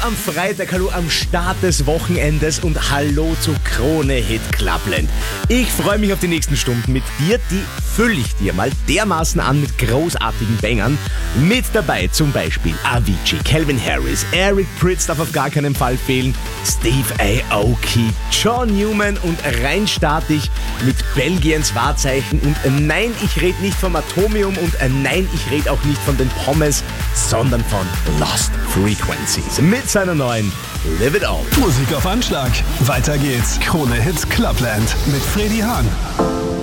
am Freitag, hallo am Start des Wochenendes und hallo zu Krone Hit Clubland. Ich freue mich auf die nächsten Stunden mit dir, die fülle ich dir mal dermaßen an mit großartigen Bangern. Mit dabei zum Beispiel Avicii, Calvin Harris, Eric Prydz darf auf gar keinen Fall fehlen, Steve Aoki, John Newman und rein starte ich mit Belgiens Wahrzeichen und nein, ich rede nicht vom Atomium und nein, ich rede auch nicht von den Pommes, sondern von Lost Frequencies mit seiner neuen Live It All. Musik auf Anschlag. Weiter geht's. Krone Hit Clubland mit Freddy Hahn.